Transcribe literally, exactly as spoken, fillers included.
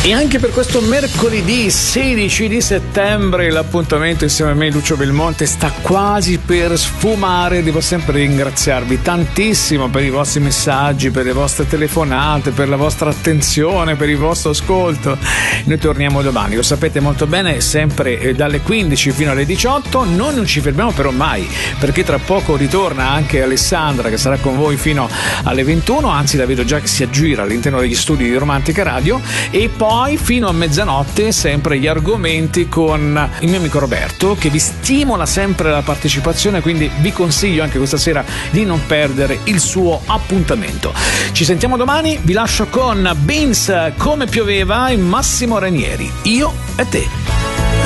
E anche per questo mercoledì sedici di settembre l'appuntamento insieme a me, Lucio Belmonte, sta quasi per sfumare. Devo sempre ringraziarvi tantissimo per i vostri messaggi, per le vostre telefonate, per la vostra attenzione, per il vostro ascolto. Noi torniamo domani, lo sapete molto bene, sempre dalle quindici fino alle diciotto. Noi non ci fermiamo però mai, perché tra poco ritorna anche Alessandra, che sarà con voi fino alle ventuno, anzi la vedo già che si aggira all'interno degli studi di Romantica Radio. E poi Poi fino a mezzanotte sempre gli argomenti con il mio amico Roberto, che vi stimola sempre la partecipazione, quindi vi consiglio anche questa sera di non perdere il suo appuntamento. Ci sentiamo domani, vi lascio con Beans, Come pioveva, e Massimo Ranieri, Io e te.